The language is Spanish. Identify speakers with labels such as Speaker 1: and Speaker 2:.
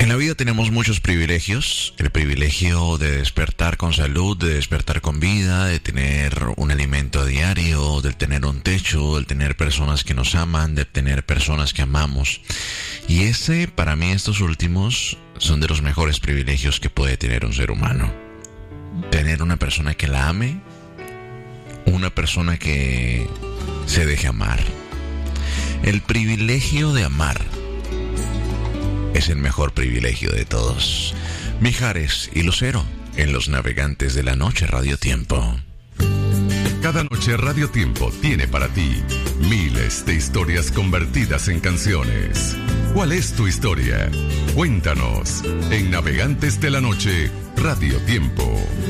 Speaker 1: En la vida tenemos muchos privilegios, el privilegio de despertar con salud, de despertar con vida, de tener un alimento a diario, de tener un techo, de tener personas que nos aman, de tener personas que amamos. Y para mí, estos últimos son de los mejores privilegios que puede tener un ser humano. Tener una persona que la ame, una persona que se deje amar. El privilegio de amar es el mejor privilegio de todos. Mijares y Lucero en Los Navegantes de la Noche Radio Tiempo.
Speaker 2: Cada noche Radio Tiempo tiene para ti miles de historias convertidas en canciones. ¿Cuál es tu historia? Cuéntanos en Navegantes de la Noche Radio Tiempo.